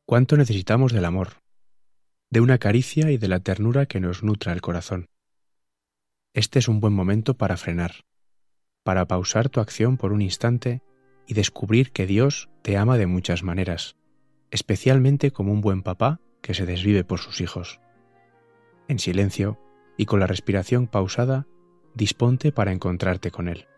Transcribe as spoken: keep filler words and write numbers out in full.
¿Cuánto necesitamos del amor, de una caricia y de la ternura que nos nutra el corazón? Este es un buen momento para frenar, para pausar tu acción por un instante y descubrir que Dios te ama de muchas maneras, especialmente como un buen papá que se desvive por sus hijos. En silencio y con la respiración pausada, disponte para encontrarte con Él.